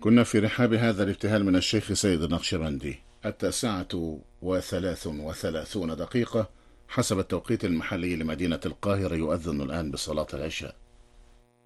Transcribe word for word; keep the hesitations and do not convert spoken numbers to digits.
كنا في رحاب هذا الابتهال من الشيخ سيد النقشبندي. التاسعة وثلاث وثلاثون دقيقة حسب التوقيت المحلي لمدينة القاهرة، يؤذن الآن بصلاة العشاء.